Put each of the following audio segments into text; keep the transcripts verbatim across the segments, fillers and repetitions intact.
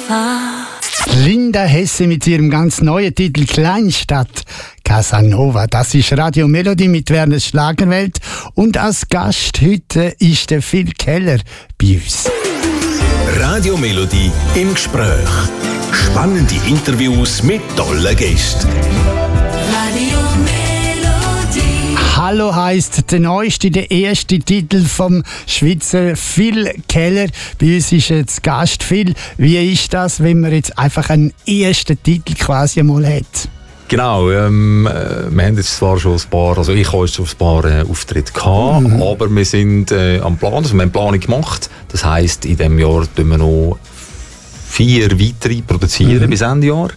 Nova. Linda Hesse mit ihrem ganz neuen Titel Kleinstadt Casanova. Das ist Radio Melody mit Werners Schlagerwelt. Und als Gast heute ist der Phil Keller bei uns. Radio Melody im Gespräch. Spannende Interviews mit tollen Gästen. Radio Melody. Hallo heisst der neueste, der erste Titel vom Schweizer Phil Keller. Bei uns ist jetzt Gast. Phil, wie ist das, wenn man jetzt einfach einen ersten Titel quasi mal hat? Genau, ähm, wir haben jetzt zwar schon ein paar, also ich habe jetzt schon ein paar äh, Auftritte gehabt, mhm. aber wir sind äh, am Plan, also wir haben Planung gemacht. Das heisst, in diesem Jahr tun wir noch vier weitere produzieren mhm. bis Ende Jahr.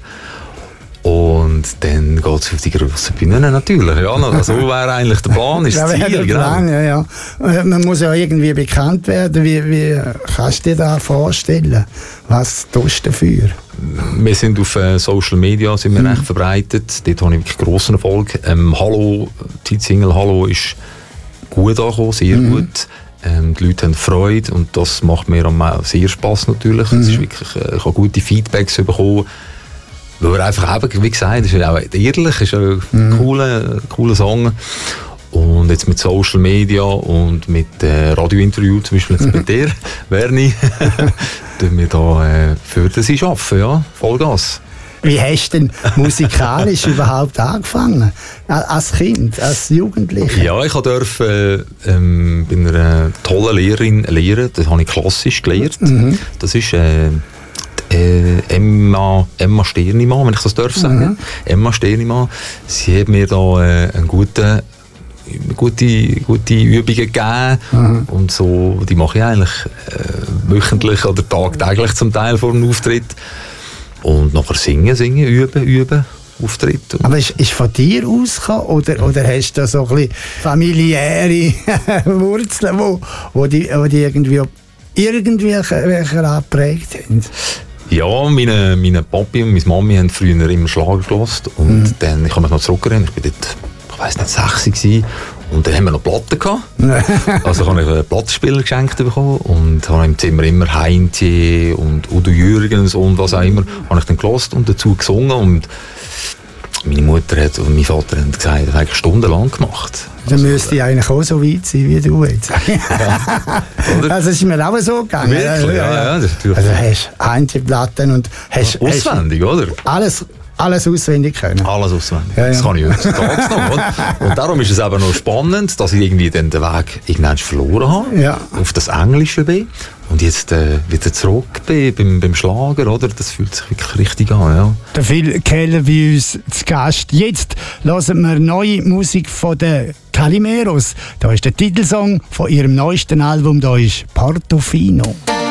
Und dann geht es auf die grossen Bühnen natürlich. Ja, also wäre eigentlich der Plan, ist das Ziel. Der genau. Plan, ja, ja. Man muss ja irgendwie bekannt werden. Wie, wie kannst du dir das vorstellen? Was tust du dafür? Wir sind auf äh, Social Media sind wir mhm. recht verbreitet. Dort habe ich wirklich grossen Erfolg. Ähm, Hallo, die Single Hallo ist gut angekommen, sehr mhm. gut. Ähm, die Leute haben Freude und das macht mir auch sehr Spass natürlich. Mhm. Es ist wirklich, äh, ich habe gute Feedbacks bekommen. Weil er einfach eben, wie gesagt, ist auch ehrlich, ist ein mhm. cooler, cooler Song. Und jetzt mit Social Media und mit äh, Radiointerview, zum Beispiel jetzt mit dir, Werni, tun wir da äh, für das arbeiten, ja, Vollgas. Wie hast du denn musikalisch überhaupt angefangen? Als Kind, als Jugendlicher? Ja, ich durfte äh, ähm, bei einer tollen Lehrerin lehren, das habe ich klassisch gelernt. Mhm. Das ist äh, Äh, Emma, Emma Sternimann, wenn ich das darf sagen. Mhm. Emma Sternimann. Sie hat mir da äh, eine gute, gute, gute Übungen gegeben. Mhm. Und so, die mache ich eigentlich äh, wöchentlich oder tagtäglich zum Teil vor dem Auftritt. Und nachher singen, singen, üben, üben. Auftritt. Aber ist, ist von dir ausgekommen oder, oder hast du so ein bisschen familiäre Wurzeln, wo, wo, die, wo die irgendwie irgendwie geprägt haben? Ja, meine, meine Papi und meine Mami haben früher immer Schlager gehört und mhm. dann, ich kann mich noch zurückerinnern, ich war dort, ich weiss nicht, sechs gewesen, und dann haben wir noch Platten gehabt. Also habe ich einen Plattenspieler geschenkt bekommen und habe im Zimmer immer Heintje und Udo Jürgens und was auch immer, habe ich dann gehört und dazu gesungen und meine Mutter hat und mein Vater haben gesagt, das habe ich stundenlang gemacht. Dann also, müsste ich eigentlich auch so weit sein wie du jetzt. Ja. Also es ist mir auch so gegangen. Wirklich? Ja, ja, das ist natürlich. Also hast Einzelplatten und hast... Auswendig, hast oder? Alles, alles auswendig können. Alles auswendig. Ja, ja. Das kann ich heutzutage noch. Oder? Und darum ist es eben noch spannend, dass ich irgendwie dann den Weg irgendwann verloren habe. Ja. Auf das Englische bin. Und jetzt äh, wieder zurück bin beim, beim Schlager, oder? Das fühlt sich wirklich richtig an, ja. Der Phil Keller bei uns zu Gast. Jetzt hören wir neue Musik von den Calimeros. Da ist der Titelsong von ihrem neuesten Album, da ist Portofino.